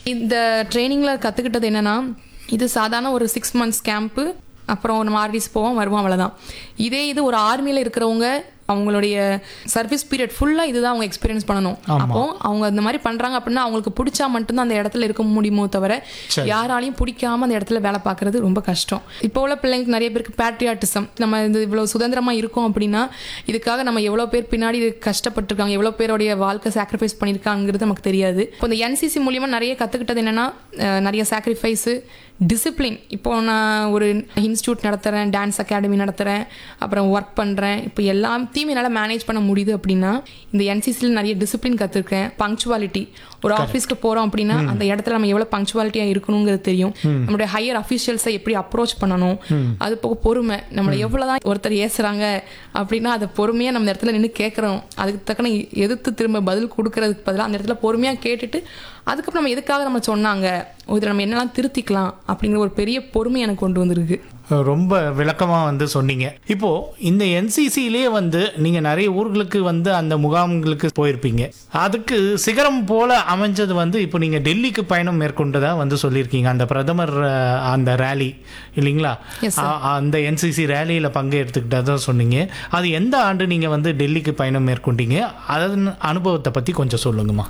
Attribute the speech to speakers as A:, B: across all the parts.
A: இந்த ட்ரைனிங்கில் கற்றுக்கிட்டது என்னென்னா, இது சாதாரண ஒரு 6 months கேம்ப்பு, அப்புறம் நம்ம ஆர்டிஸ் போவோம் வருவோம், அவ்வளோதான். இது ஒரு ஆர்மியில் இருக்கிறவங்க அவங்களுடைய சர்வீஸ் பீரியட் ஃபுல்லாக இதுதான் அவங்க எக்ஸ்பீரியன்ஸ் பண்ணணும். அப்போ அவங்க அந்த மாதிரி பண்ணுறாங்க அப்படின்னா அவங்களுக்கு பிடிச்சா மட்டும்தான் அந்த இடத்துல இருக்க முடியுமோ தவிர யாராலையும் பிடிக்காம அந்த இடத்துல வேலை பார்க்கறது ரொம்ப கஷ்டம். இப்போ உள்ள பிள்ளைங்களுக்கு நிறைய பேருக்கு பேட்ரியாட்டிசம், நம்ம இது இவ்வளோ சுதந்திரமாக இருக்கோம் அப்படின்னா இதுக்காக நம்ம எவ்வளோ பேர் பின்னாடி கஷ்டப்பட்டுருக்காங்க, எவ்வளோ பேருடைய வாழ்க்கை சாக்ரிஃபைஸ் பண்ணியிருக்காங்கிறது நமக்கு தெரியாது. இப்போ இந்த என்சிசி மூலியமாக நிறைய கற்றுக்கிட்டது என்னென்னா, நிறைய சாக்ரிஃபைஸு, டிசிப்ளின். இப்போ நான் ஒரு இன்ஸ்டியூட் நடத்துகிறேன், டான்ஸ் அகாடமி நடத்துகிறேன், அப்புறம் ஒர்க் பண்ணுறேன். இப்போ எல்லாத்தையும் என்னால் மேனேஜ் பண்ண முடியுது அப்படின்னா இந்த என்சிசியில் நிறைய டிசிப்ளின் கற்றுருக்கேன். பங்க்சுவாலிட்டி, ஒரு ஆஃபீஸ்க்கு போகிறோம் அப்படின்னா அந்த இடத்துல நம்ம எவ்வளோ பங்க்சுவாலிட்டியாக இருக்கணுங்கிறது தெரியும். நம்மளுடைய ஹையர் அஃபீஷியல்ஸை எப்படி அப்ரோச் பண்ணணும், அது போக பொறுமை. நம்மளை எவ்வளோதான் ஒருத்தர் ஏசுகிறாங்க அப்படின்னா அதை பொறுமையாக நம்ம இடத்துல நின்று கேட்குறோம், அதுக்கு தக்கன எதிர்த்து திரும்ப பதில் கொடுக்கறதுக்கு பதிலாக அந்த இடத்துல பொறுமையாக கேட்டுட்டு அதுக்கப்புறம் நம்ம எதுக்காக நம்ம சொன்னாங்க, இதில் நம்ம என்னெல்லாம் திருத்திக்கலாம் அப்படிங்கிற ஒரு பெரிய பொறுமை எனக்கு கொண்டு வந்திருக்கு.
B: ரொம்ப விளக்கமாக சொன்னீங்க. இப்போது இந்த என்சிசியிலே நீங்கள் நிறைய ஊர்களுக்கு அந்த முகாம்களுக்கு போயிருப்பீங்க. அதுக்கு சிகரம் போல் அமைஞ்சது இப்போ நீங்கள் டெல்லிக்கு பயணம் மேற்கொண்டதாக சொல்லியிருக்கீங்க. அந்த பிரதமர் அந்த ரேலி இல்லைங்களா, அந்த என்சிசி ரேலியில் பங்கெடுத்துக்கிட்டதாக சொன்னீங்க. அது எந்த ஆண்டு நீங்கள் டெல்லிக்கு பயணம் மேற்கொண்டீங்க, அதன் அனுபவத்தை பற்றி கொஞ்சம் சொல்லுங்கம்மா.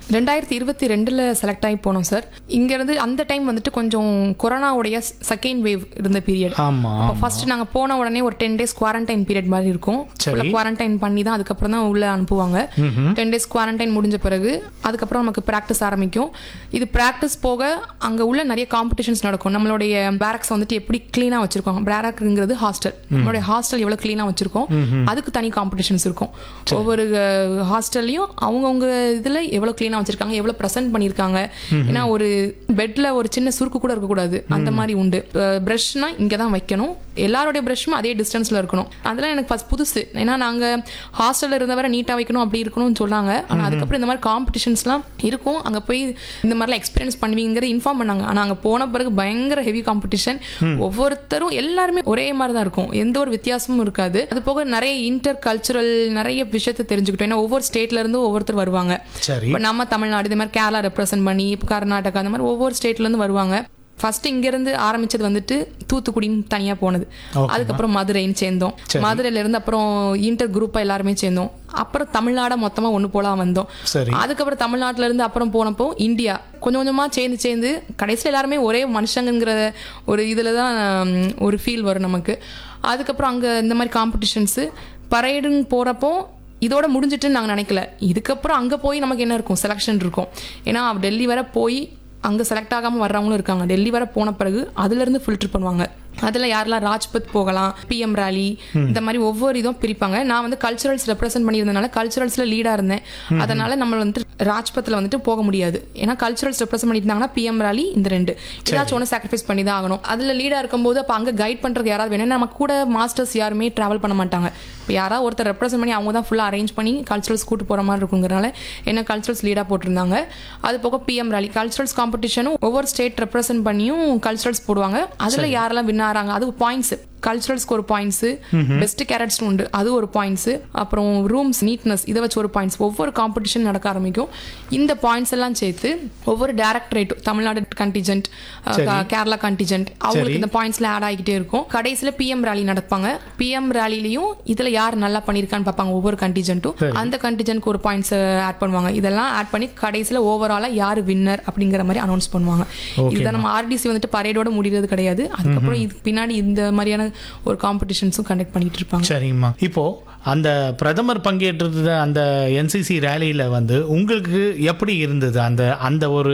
A: 2022 செலக்ட் ஆகி போனோம் சார். இங்கேருந்து அந்த டைம் கொஞ்சம் கொரோனாவுடைய செகண்ட் வேவ் இருந்த பீரியட். ஃபர்ஸ்ட் நாங்கள் போன உடனே ஒரு 10 days குவாரண்டைன் பீரியட் மாதிரி இருக்கும். குவாரண்டைன் பண்ணி தான் அதுக்கப்புறம் தான் உள்ள அனுப்புவாங்க. 10 days குவாரண்டைன் முடிஞ்ச பிறகு அதுக்கப்புறம் நமக்கு ப்ராக்டிஸ் ஆரம்பிக்கும். இது ப்ராக்டிஸ் போக அங்கே உள்ள நிறைய காம்படிஷன்ஸ் நடக்கும். நம்மளுடைய பேரக்ஸ் எப்படி க்ளீனாக வச்சிருக்கோம், பேரக்ங்கிறது ஹாஸ்டல், நம்மளுடைய ஹாஸ்டல் எவ்வளோ க்ளீனாக வச்சிருக்கோம் அதுக்கு தனி காம்படிஷன்ஸ் இருக்கும். ஒவ்வொரு ஹாஸ்டல்லையும் அவங்கவுங்க இதில் எவ்வளோ க்ளீனாக வச்சிருக்காங்க, எவ்வளவு பிரசன்ட் பண்ணிருக்காங்க. ஏன்னா ஒரு பெட்ல ஒரு சின்ன சுருக்கு கூட இருக்கக்கூடாது, அந்த மாதிரி உண்டு. பிரஷ்னா இங்கே தான் வைக்கணும், எல்லாருடைய பிரஷ்ஷும் அதே டிஸ்டன்ஸ்ல இருக்கணும். அதெல்லாம் எனக்கு ஃபர்ஸ்ட் புதுசு. ஏன்னா நாங்க ஹாஸ்டல்ல இருந்தவரை நீட்டா வைக்கணும் அப்படி இருக்கணும்னு சொன்னாங்க. ஆனால் அதுக்கப்புறம் இந்த மாதிரி காம்படிஷன்ஸ்லாம் இருக்கும், அங்கே போய் இந்த மாதிரிலாம் எக்ஸ்பீரியன்ஸ் பண்ணுவீங்கிறது இன்ஃபார்ம் பண்ணாங்க. ஆனால் அங்கே போன பிறகு பயங்கர ஹெவி காம்படிஷன். ஒவ்வொருத்தரும் எல்லாருமே ஒரே மாதிரி தான் இருக்கும், எந்த ஒரு வித்தியாசமும் இருக்காது. அது போக நிறைய இன்டர் கல்ச்சுரல் நிறைய விஷயத்தை தெரிஞ்சுக்கிட்டோம். ஏன்னா ஒவ்வொரு ஸ்டேட்ல இருந்து ஒவ்வொருத்தர் வருவாங்க. நம்ம தமிழ்நாடு, இது மாதிரி கேரளா ரெப்ரசென்ட் பண்ணி, இப்போ கர்நாடகா, அந்த மாதிரி ஒவ்வொரு ஸ்டேட்லேருந்து வருவாங்க. ஃபர்ஸ்ட் இங்கேருந்து ஆரம்பிச்சது தூத்துக்குடின்னு தனியாக போனது. அதுக்கப்புறம் மதுரைன்னு சேர்ந்தோம். மதுரையிலேருந்து அப்புறம் இன்டர் குரூப்பாக எல்லாருமே சேர்ந்தோம். அப்புறம் தமிழ்நாடை மொத்தமாக ஒன்று போலாம் வந்தோம். அதுக்கப்புறம் தமிழ்நாட்டிலேருந்து அப்புறம் போனப்போ இந்தியா கொஞ்சம் கொஞ்சமாக சேர்ந்து கடைசியில் எல்லாருமே ஒரே மனுஷங்கிற ஒரு இதில் தான் ஒரு ஃபீல் வரும் நமக்கு. அதுக்கப்புறம் அங்கே இந்த மாதிரி காம்படிஷன்ஸு பரேடுன்னு போகிறப்போ இதோட முடிஞ்சிட்டுன்னு நாங்கள் நினைக்கல. இதுக்கப்புறம் அங்கே போய் நமக்கு என்ன இருக்கும், செலெக்ஷன் இருக்கும். ஏன்னா டெல்லி வரை போய் அங்கே செலக்ட் ஆகாமல் வர்றவங்களும் இருக்காங்க. டெல்லி வரை போன பிறகு அதுலேருந்து ஃபில்டர் பண்ணுவாங்க. அதில் யாரெல்லாம் ராஜ்பத் போகலாம், பிஎம் ரேலி, இந்த மாதிரி ஒவ்வொரு இதுவும் பிரிப்பாங்க. நான் கல்ச்சுரல்ஸ் ரெப்ரசென்ட் பண்ணியிருந்தனால கல்ச்சுரல்ஸில் லீடாக இருந்தேன். அதனால நம்ம ராஜ்பத்தில் போக முடியாது. ஏன்னா கல்ச்சுரல்ஸ் ரெப்ரசென்ட் பண்ணியிருந்தாங்கன்னா பிஎம் ரேலி இந்த ரெண்டு ஏதாச்சும் ஒன்று சாக்ரிஃபைஸ் பண்ணி தான் ஆகணும். அதில் லீடாக இருக்கும்போது அப்போ அங்கே கைட் பண்ணுறது யாராவது வேணும். நம்ம கூட மாஸ்டர்ஸ் யாருமே ட்ராவல் பண்ண மாட்டாங்க. இப்போ யாராவது ஒருத்தர் ரெப்ரசென்ட் பண்ணி அவங்க தான் ஃபுல்லாக அரேஞ்ச் பண்ணி கல்ச்சுரல்ஸ் கூட்டு போகிற மாதிரி இருக்குங்கிறனால என்ன கல்ச்சுரல்ஸ் லீடாக போட்டிருந்தாங்க. அது போக பிஎம் ரேலி கல்ச்சுரல்ஸ் காம்படிஷனும் ஒவ்வொரு ஸ்டேட் ரெப்ரசென்ட் பண்ணியும் கல்ச்சுரல்ஸ் போடுவாங்க. அதில் யாரெல்லாம் வின் ஆறாங்க அது பாயிண்ட்ஸ், கல்ச்சுரல்ஸ்க்கு ஒரு பாயிண்ட்ஸ், பெஸ்ட் கேரட்ஸ் உண்டு அது ஒரு பாயிண்ட்ஸ், அப்புறம் ரூம்ஸ் நீட்னஸ் இதை வச்சு ஒரு பாயிண்ட்ஸ். ஒவ்வொரு காம்படிஷன் நடக்க ஆரம்பிக்கும். இந்த பாயிண்ட்ஸ் எல்லாம் சேர்த்து ஒவ்வொரு directorate, Tamil Nadu contingent, Kerala contingent, அவங்களுக்கு இந்த பாயிண்ட்ஸ்ல ஆட் ஆகிட்டே இருக்கும். கடைசியில் பிஎம் ரேலி நடப்பாங்க. பிஎம் ரேலிலையும் இதுல யார் நல்லா பண்ணியிருக்கான்னு பார்ப்பாங்க ஒவ்வொரு கண்டிஜென்ட்டும். அந்த கண்டிஜென்ட்க்கு ஒரு பாயிண்ட்ஸ் ஆட் பண்ணுவாங்க. இதெல்லாம் ஆட் பண்ணி கடைசியில் ஓவராலா யார் வின்னர் அப்படிங்கிற மாதிரி அனௌன்ஸ் பண்ணுவாங்க. இதுதான் நம்ம ஆர்டிசி பரேடோட முடிகிறது கிடையாது. அதுக்கப்புறம் இது பின்னாடி இந்த மாதிரியான ஒரு காம்படிஷன்ஸும் கண்டக்ட் பண்ணிட்டு இருப்பாங்க.
B: சரிங்கம்மா. இப்போ அந்த பிரதமர் பங்கேற்றது அந்த என்சிசி ரேலியில் உங்களுக்கு எப்படி இருந்தது அந்த ஒரு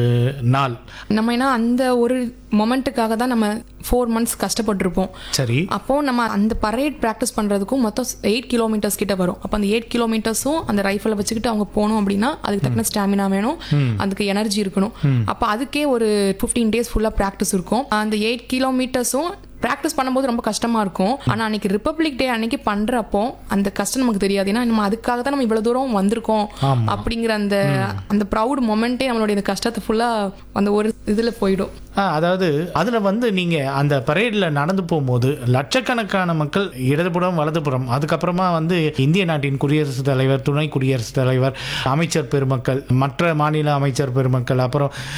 B: நாள்?
A: நம்ம ஏன்னா அந்த ஒரு மொமெண்ட்டுக்காக தான் நம்ம 4 months கஷ்டப்பட்டிருப்போம்.
B: சரி.
A: அப்போ நம்ம அந்த பரேட் ப்ராக்டிஸ் பண்ணுறதுக்கும் மொத்தம் 8 kilometers கிட்ட வரும். அப்போ அந்த 8 kilometersம் அந்த ரைஃபிளை வச்சுக்கிட்டு அவங்க போகணும் அப்படின்னா அதுக்கு தக்கன ஸ்டாமினா வேணும், அதுக்கு எனர்ஜி இருக்கணும். அப்போ அதுக்கே ஒரு 15 days ஃபுல்லாக ப்ராக்டிஸ் இருக்கும். அந்த 8 kilometersம் ப்ராக்டிஸ் பண்ணும்போது ரொம்ப கஷ்டமா இருக்கும். ஆனால் அன்னைக்கு ரிப்பப்ளிக் டே அன்னைக்கு பண்றப்போ அந்த கஷ்டம் நமக்கு தெரியாது. ஏன்னா நம்ம அதுக்காக தான் நம்ம இவ்வளவு தூரம் வந்திருக்கோம் அப்படிங்கிற அந்த ப்ரௌட் மொமெண்டே நம்மளுடைய இந்த கஷ்டத்தை ஃபுல்லா அந்த ஒரு இதுல போயிடும்.
B: அதாவது அதுல நீங்க அந்த பரேட்ல நடந்து போகும்போது லட்சக்கணக்கான மக்கள் இடதுபுறம் வலதுபுறம், அதுக்கப்புறமா இந்திய நாட்டின் குடியரசுத் தலைவர், துணை குடியரசுத் தலைவர், அமைச்சர் பெருமக்கள், மற்ற மாநில அமைச்சர் பெருமக்கள், அப்புறம்